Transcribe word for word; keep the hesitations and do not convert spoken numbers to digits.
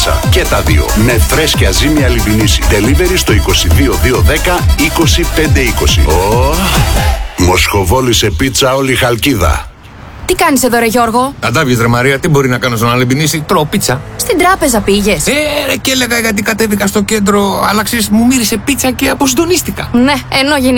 πίτσα. Και τα δύο. Με φρέσκια ζύμια λιμπινίση. Delivery στο είκοσι δύο δύο δέκα είκοσι πέντε είκοσι. Ω, μοσχοβόλησε πίτσα όλη η Χαλκίδα. Τι κάνεις εδώ ρε Γιώργο? Αντάβιες ρε Μαρία, τι μπορεί να κάνω στον Αλεμπινίση? Τρώω πίτσα. Στην τράπεζα πήγες? Ε, ρε, και έλεγα γιατί κατέβηκα στο κέντρο, αλλά ξέρεις, μου μύρισε πίτσα και αποσυντονίστηκα. Ναι, ενώ